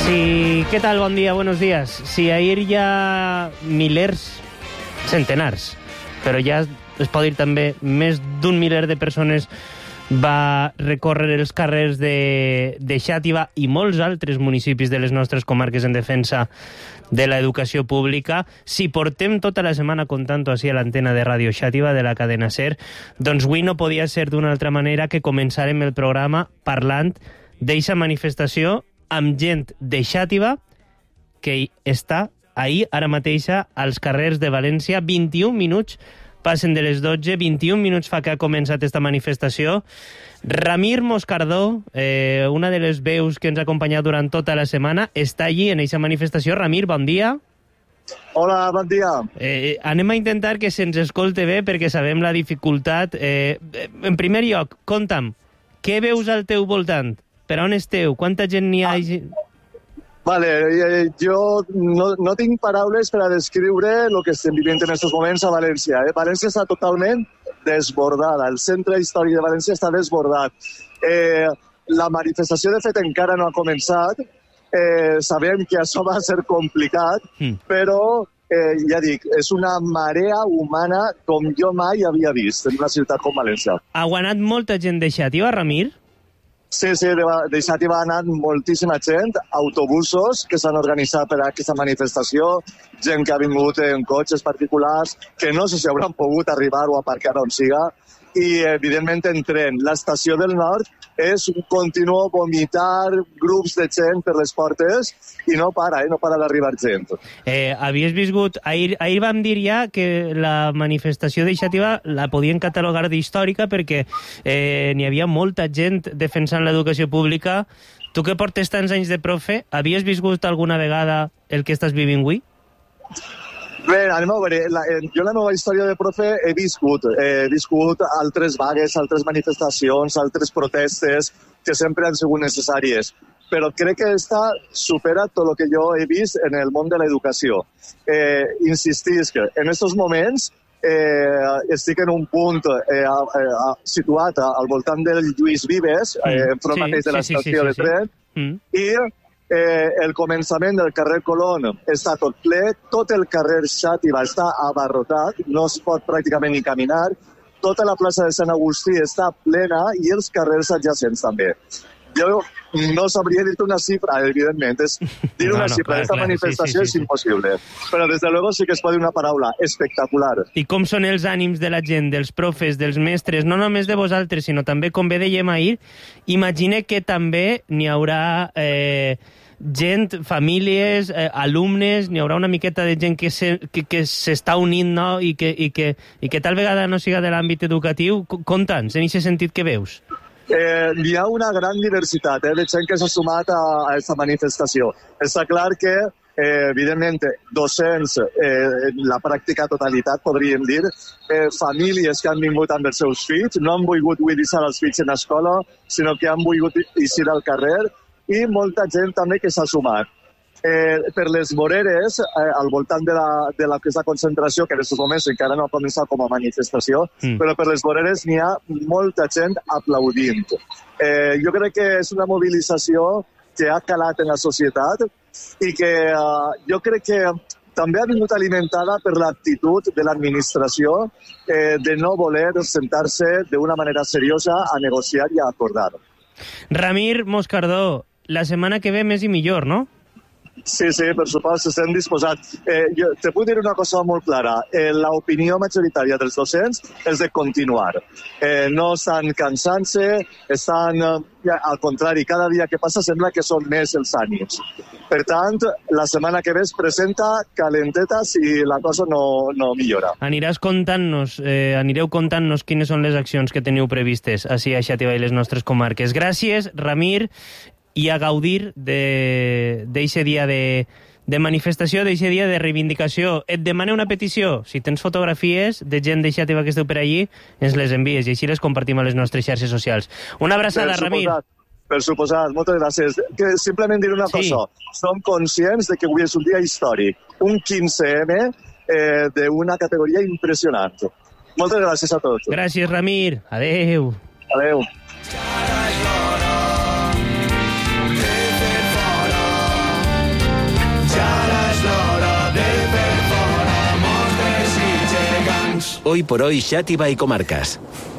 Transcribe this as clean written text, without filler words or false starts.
Sí, ¿qué tal? Bon dia, buenos días. Sí, ahir hi ha milers, centenars, però ja es pot dir també més d'un miler de persones va recórrer els carrers de Xàtiva i molts altres municipis de les nostres comarques en defensa de l'educació pública. Si portem tota la setmana contant-ho així a l'antena de Ràdio Xàtiva de la cadena SER, doncs avui no podia ser d'una altra manera que començarem el programa parlant d'eixa manifestació amb gent de Xàtiva que està ahir, ara mateixa, als carrers de València. 21 minuts passen de les 12, 21 minuts fa que ha començat esta manifestació. Ramir Moscardó, una de les veus que ens ha acompanyat durant tota la setmana, està allí en aquesta manifestació. Ramir, bon dia. Hola, bon dia. Anem a intentar que se'ns escolte bé perquè sabem la dificultat. En primer lloc, conta'm, què veus al teu voltant? Per on esteu? Quanta gent n'hi ha? Vale, jo no tinc paraules per a descriure el que estem vivint en aquests moments a València. València està totalment desbordada. El centre històric de València està desbordat. La manifestació, de fet, encara no ha començat. Sabem que això va ser complicat, però, ja dic, és una marea humana com jo mai havia vist en una ciutat com València. Ha guanyat molta gent de Xàtiva, Ramir? Sí, de Xàtiva ha anat moltíssima gent, autobusos que s'han organitzat per a aquesta manifestació, gent que ha vingut en cotxes particulars, que no sé si hauran pogut arribar o aparcar on siga, i evidentment en tren. L'estació del nord és un continu vomitar grups de gent per les portes i no para d'arribar gent. Havies viscut... Ahir vam dir ja que la manifestació de Xàtiva la podien catalogar d'històrica perquè n'hi havia molta gent defensant l'educació pública. Tu que portes tants anys de profe, havies viscut alguna vegada el que estàs vivint avui? Bé, anem a veure, jo la meva història de profe he viscut altres vagues, altres manifestacions, altres protestes que sempre han sigut necessàries, però crec que esta supera tot el que jo he vist en el món de l'educació. Insistisc, en aquests moments estic en un punt situat al voltant del Lluís Vives, enfront mateix de l'estació de tren, i el començament del carrer Colón està tot ple, tot el carrer Xàtiva està abarrotat, no es pot pràcticament ni caminar, tota la plaça de Sant Agustí està plena i els carrers adjacents també. Jo no sabria dir-te una xifra, evidentment. Dir una xifra d'esta manifestació és impossible. Però, des de luego, sí que es pot dir una paraula, espectacular. I com són els ànims de la gent, dels profes, dels mestres, no només de vosaltres, sinó també, com bé dèiem ahir, imagine que també n'hi haurà gent, famílies, alumnes, n'hi haurà una miqueta de gent que s'està unint, no? I que tal vegada no siga de l'àmbit educatiu. Conta'ns, en aquest sentit que veus. Hi ha una gran diversitat de gent que s'ha sumat a aquesta manifestació. Està clar que, evidentment, docents, la pràctica totalitat, podríem dir, famílies que han vingut amb els seus fills, no han volgut deixar els fills en l'escola, sinó que han volgut eixir al carrer, i molta gent també que s'ha sumat. Per les voreres, al voltant de aquesta concentració, que en aquests moments encara no ha començat com a manifestació, però per les voreres n'hi ha molta gent aplaudint. Jo crec que és una mobilització que ha calat en la societat i que jo crec que també ha vingut alimentada per l'actitud de l'administració de no voler sentar-se d'una manera seriosa a negociar i a acordar. Ramir Moscardó, la setmana que ve més i millor, no? Sí, per supost, estem disposats. Jo te puc dir una cosa molt clara. L'opinió majoritària dels docents és de continuar. No estan cansant-se, estan, al contrari, cada dia que passa sembla que són més els ànims. Per tant, la setmana que ve es presenta calenteta si la cosa no millora. Anireu contant-nos quines són les accions que teniu previstes així a Xàtiva i les nostres comarques. Gràcies, Ramir, i a gaudir d'eixe dia de manifestació, d'eixe dia de reivindicació. Et demane una petició. Si tens fotografies de gent de Xàtiva que esteu per allí, ens les envies i així les compartim a les nostres xarxes socials. Una abraçada, Ramir. Per suposat, moltes gràcies. Simplement dir una cosa. Som conscients de que avui és un dia històric. Un 15M d'una categoria impressionant. Moltes gràcies a tots. Gràcies, Ramir. Adeu. Adeu. Hoy por hoy Xàtiva y comarcas.